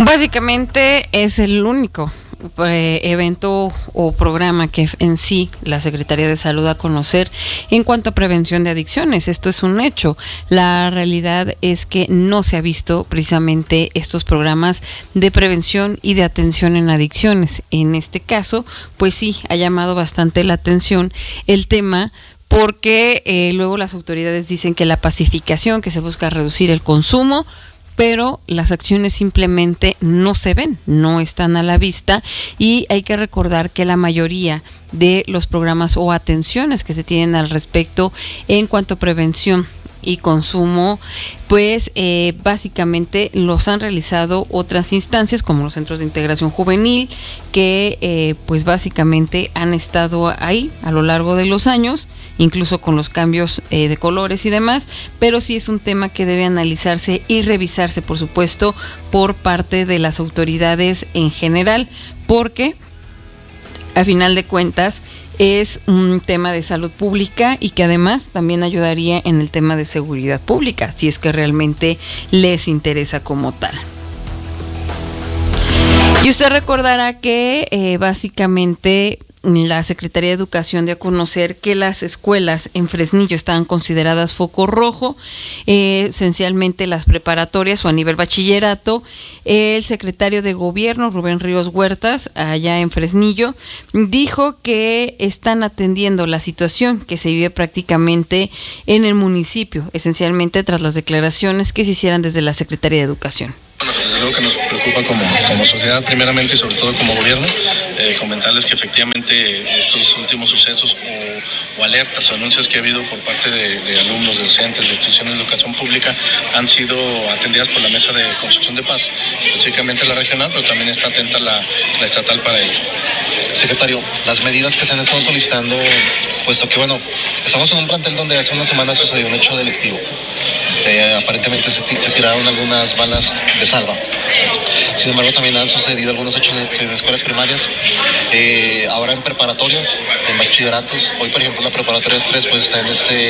Básicamente es el único evento o programa que en sí la Secretaría de Salud da a conocer en cuanto a prevención de adicciones. Esto es un hecho. La realidad es que no se ha visto precisamente estos programas de prevención y de atención en adicciones. En este caso, pues sí, ha llamado bastante la atención el tema, porque luego las autoridades dicen que la pacificación, que se busca reducir el consumo, pero las acciones simplemente no se ven, no están a la vista, y hay que recordar que la mayoría de los programas o atenciones que se tienen al respecto en cuanto a prevención y consumo, pues básicamente los han realizado otras instancias como los centros de integración juvenil, que pues básicamente han estado ahí a lo largo de los años, incluso con los cambios de colores y demás, pero sí es un tema que debe analizarse y revisarse, por supuesto, por parte de las autoridades en general, porque a final de cuentas es un tema de salud pública y que además también ayudaría en el tema de seguridad pública, si es que realmente les interesa como tal. Y usted recordará que básicamente la Secretaría de Educación dio a conocer que las escuelas en Fresnillo estaban consideradas foco rojo, esencialmente las preparatorias o a nivel bachillerato. El secretario de Gobierno, Rubén Ríos Huertas, allá en Fresnillo, dijo que están atendiendo la situación que se vive prácticamente en el municipio, esencialmente tras las declaraciones que se hicieran desde la Secretaría de Educación. Bueno, pues desde luego que nos preocupa como sociedad primeramente y sobre todo como gobierno, comentarles que efectivamente estos últimos sucesos o alertas o anuncios que ha habido por parte de alumnos, de docentes, de instituciones de educación pública han sido atendidas por la Mesa de Construcción de Paz, específicamente la regional, pero también está atenta la estatal para ello. Secretario, las medidas que se han estado solicitando, puesto que bueno, estamos en un plantel donde hace una semana sucedió un hecho delictivo. Aparentemente se tiraron algunas balas de salva. Sin embargo, también han sucedido algunos hechos en escuelas primarias, ahora en preparatorias, en bachilleratos. Hoy, por ejemplo, la preparatoria 3 pues está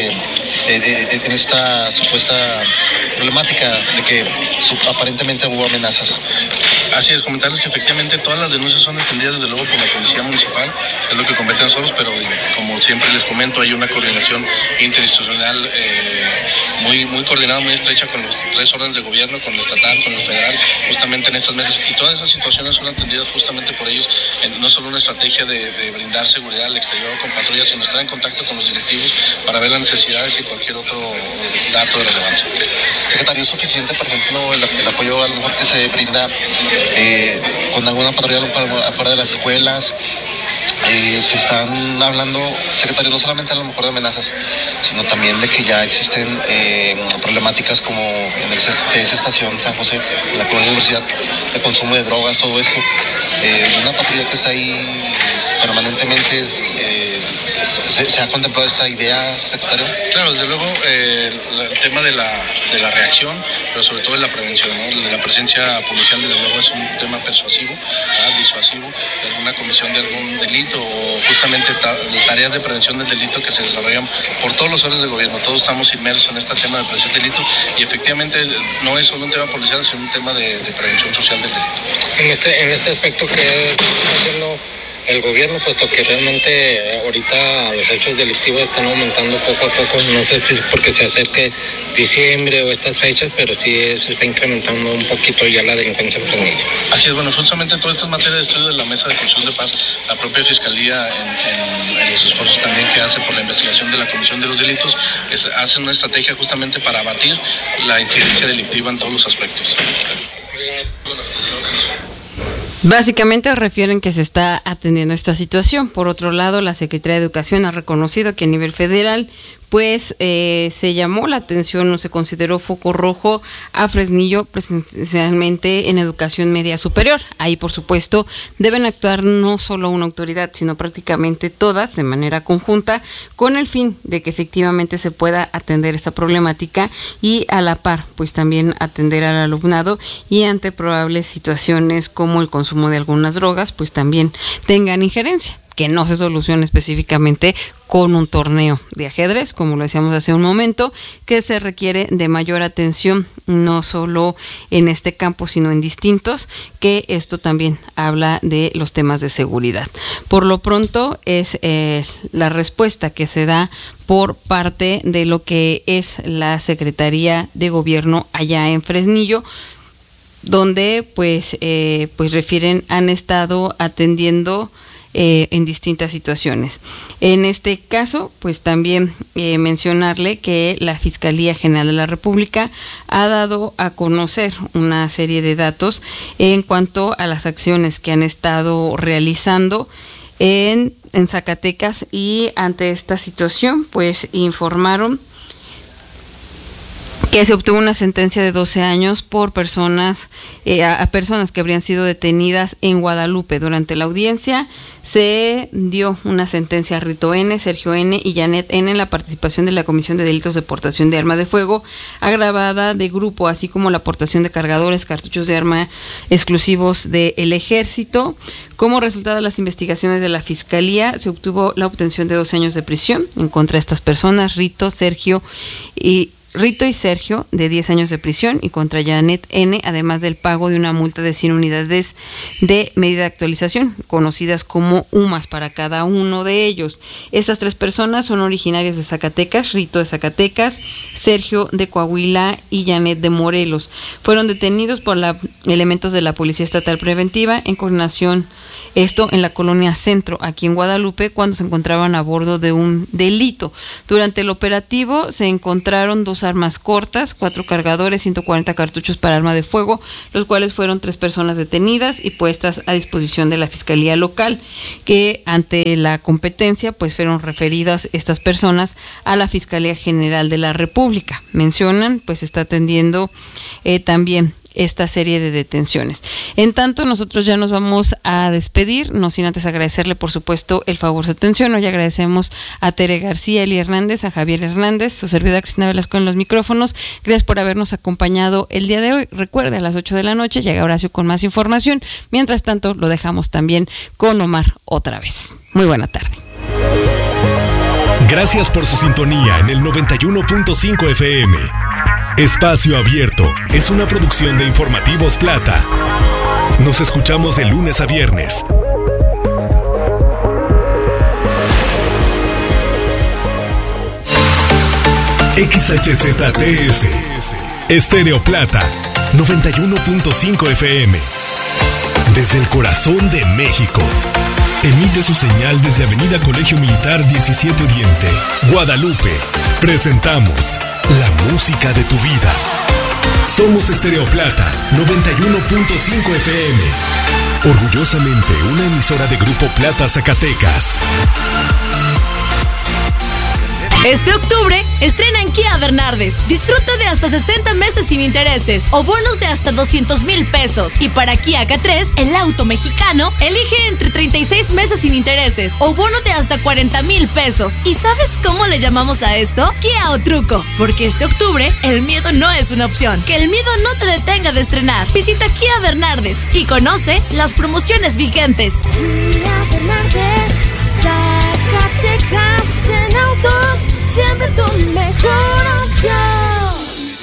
en esta supuesta problemática de que aparentemente hubo amenazas. Así es, comentarles que efectivamente todas las denuncias son atendidas desde luego por la Policía Municipal, es lo que compete a nosotros, pero como siempre les comento, hay una coordinación interinstitucional muy coordinada, muy estrecha con los 3 órdenes de gobierno, con el estatal, con el federal, justamente en estas mesas, y todas esas situaciones son atendidas justamente por ellos, no solo una estrategia de brindar seguridad al exterior con patrullas, sino estar en contacto con los directivos para ver las necesidades y cualquier otro dato de relevancia. Secretario, ¿es suficiente, por ejemplo, el apoyo a lo mejor que se brinda con alguna patrulla afuera de las escuelas? Se están hablando, secretario, no solamente a lo mejor de amenazas, sino también de que ya existen problemáticas como en esa estación San José, en la Colonia Universidad, de consumo de drogas, todo eso. Una patrulla que está ahí permanentemente, ¿se ha contemplado esta idea, secretario? Claro, desde luego el tema de la reacción, pero sobre todo de la prevención, ¿no? La presencia policial desde luego es un tema persuasivo, disuasivo, de alguna comisión de algún delito o justamente tareas de prevención del delito que se desarrollan por todos los órdenes de gobierno. Todos estamos inmersos en este tema de prevención del delito y efectivamente no es solo un tema policial, sino un tema de prevención social del delito. En este aspecto, ¿qué está haciendo el gobierno, puesto que realmente ahorita los hechos delictivos están aumentando poco a poco? No sé si es porque se acerque diciembre o estas fechas, pero sí se está incrementando un poquito ya la delincuencia en Fresnillo. Así es, bueno, justamente todas estas materias de estudio de la Mesa de Construcción de Paz, la propia Fiscalía en los esfuerzos también que hace por la investigación de la Comisión de los Delitos, hace una estrategia justamente para abatir la incidencia delictiva en todos los aspectos. Básicamente refieren que se está atendiendo esta situación. Por otro lado, la Secretaría de Educación ha reconocido que a nivel federal pues se llamó la atención o se consideró foco rojo a Fresnillo presencialmente en educación media superior. Ahí, por supuesto, deben actuar no solo una autoridad, sino prácticamente todas de manera conjunta, con el fin de que efectivamente se pueda atender esta problemática y a la par, pues también atender al alumnado, y ante probables situaciones como el consumo de algunas drogas, pues también tengan injerencia. que no se solucione específicamente con un torneo de ajedrez, como lo decíamos hace un momento, que se requiere de mayor atención, no solo en este campo, sino en distintos, que esto también habla de los temas de seguridad. Por lo pronto es la respuesta que se da por parte de lo que es la Secretaría de Gobierno allá en Fresnillo, donde pues refieren han estado atendiendo en distintas situaciones. En este caso, pues también mencionarle que la Fiscalía General de la República ha dado a conocer una serie de datos en cuanto a las acciones que han estado realizando en Zacatecas, y ante esta situación pues informaron que se obtuvo una sentencia de 12 años por personas a personas que habrían sido detenidas en Guadalupe. Durante la audiencia se dio una sentencia a Rito N., Sergio N. y Janet N. en la participación de la Comisión de Delitos de Portación de Arma de Fuego agravada de grupo, así como la aportación de cargadores, cartuchos de arma exclusivos del Ejército. Como resultado de las investigaciones de la Fiscalía, se obtuvo la obtención de 12 años de prisión en contra de estas personas, Rito y Sergio, de 10 años de prisión, y contra Janet N., además del pago de una multa de 100 unidades de medida de actualización, conocidas como UMAS, para cada uno de ellos. Estas 3 personas son originarias de Zacatecas, Rito de Zacatecas, Sergio de Coahuila y Janet de Morelos. Fueron detenidos por elementos de la Policía Estatal Preventiva en coordinación, esto en la colonia Centro, aquí en Guadalupe, cuando se encontraban a bordo de un delito. Durante el operativo se encontraron 2 armas cortas, 4 cargadores, 140 cartuchos para arma de fuego, los cuales fueron 3 personas detenidas y puestas a disposición de la Fiscalía Local, que ante la competencia pues fueron referidas estas personas a la Fiscalía General de la República. Mencionan, pues está atendiendo también esta serie de detenciones. En tanto, nosotros ya nos vamos a despedir, no sin antes agradecerle, por supuesto, el favor de su atención. Hoy agradecemos a Tere García, Eli Hernández, a Javier Hernández, su servidora Cristina Velasco en los micrófonos. Gracias por habernos acompañado el día de hoy. Recuerde, a las 8 de la noche llega Horacio con más información. Mientras tanto, lo dejamos también con Omar otra vez. Muy buena tarde. Gracias por su sintonía en el 91.5 FM. Espacio Abierto es una producción de Informativos Plata. Nos escuchamos de lunes a viernes. XHZTS Estéreo Plata 91.5 FM. Desde el corazón de México. Emite su señal desde Avenida Colegio Militar 17 Oriente, Guadalupe. Presentamos la música de tu vida. Somos Estéreo Plata 91.5 FM. Orgullosamente una emisora de Grupo Plata Zacatecas. Este octubre, estrena en Kia Bernardes. Disfruta de hasta 60 meses sin intereses o bonos de hasta 200,000 pesos. Y para Kia K3, el auto mexicano, elige entre 36 meses sin intereses o bono de hasta 40,000 pesos. ¿Y sabes cómo le llamamos a esto? Kia o truco. Porque este octubre, el miedo no es una opción. Que el miedo no te detenga de estrenar. Visita Kia Bernardes y conoce las promociones vigentes. Kia Bernardes, Zacatecas en autos, siempre tu mejor opción.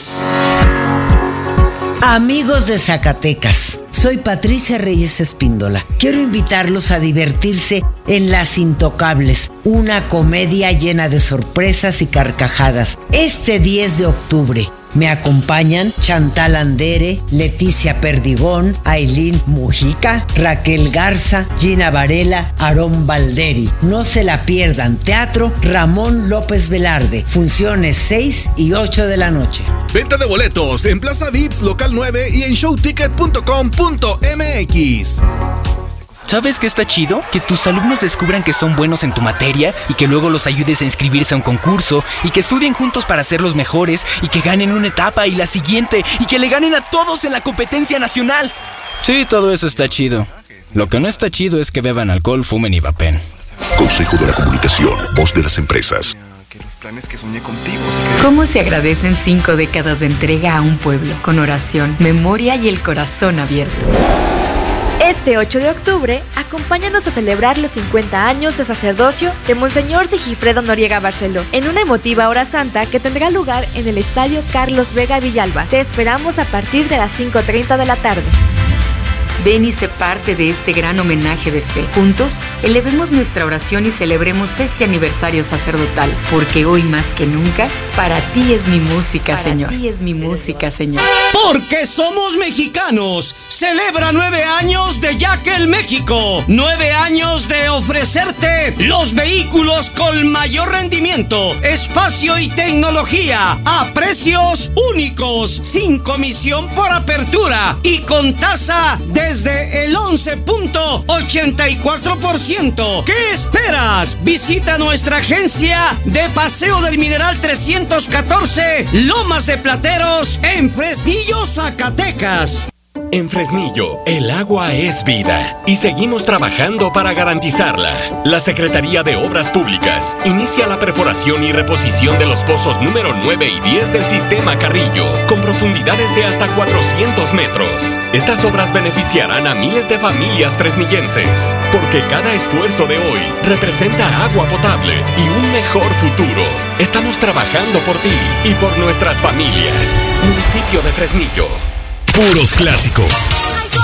Amigos de Zacatecas, soy Patricia Reyes Espíndola. Quiero invitarlos a divertirse en Las Intocables, una comedia llena de sorpresas y carcajadas. Este 10 de octubre. Me acompañan Chantal Andere, Leticia Perdigón, Ailín Mujica, Raquel Garza, Gina Varela, Aarón Valderi. No se la pierdan. Teatro Ramón López Velarde. Funciones 6 y 8 de la noche. Venta de boletos en Plaza Vips, Local 9 y en showticket.com.mx. ¿Sabes qué está chido? Que tus alumnos descubran que son buenos en tu materia y que luego los ayudes a inscribirse a un concurso y que estudien juntos para ser los mejores y que ganen una etapa y la siguiente y que le ganen a todos en la competencia nacional. Sí, todo eso está chido. Lo que no está chido es que beban alcohol, fumen y vapen. Consejo de la Comunicación, voz de las empresas. ¿Cómo se agradecen 5 décadas de entrega a un pueblo? Con oración, memoria y el corazón abierto. Este 8 de octubre, acompáñanos a celebrar los 50 años de sacerdocio de Monseñor Sigifredo Noriega Barceló, en una emotiva hora santa que tendrá lugar en el Estadio Carlos Vega Villalba. Te esperamos a partir de las 5:30 de la tarde. Ven y sé parte de este gran homenaje de fe. Juntos, elevemos nuestra oración y celebremos este aniversario sacerdotal, porque hoy más que nunca, para ti es mi música, Señor. Para ti es mi música, Señor. Porque somos mexicanos. Celebra 9 años de Yakel México. 9 años de ofrecerte los vehículos con mayor rendimiento, espacio y tecnología a precios únicos, sin comisión por apertura y con tasa desde el 11.84%. ¿Qué esperas? Visita nuestra agencia de Paseo del Mineral 314, Lomas de Plateros, en Fresnillo, Zacatecas. En Fresnillo, el agua es vida y seguimos trabajando para garantizarla. La Secretaría de Obras Públicas inicia la perforación y reposición de los pozos número 9 y 10 del sistema Carrillo, con profundidades de hasta 400 metros. Estas obras beneficiarán a miles de familias fresnillenses, porque cada esfuerzo de hoy representa agua potable y un mejor futuro. Estamos trabajando por ti y por nuestras familias. Municipio de Fresnillo. Puros clásicos.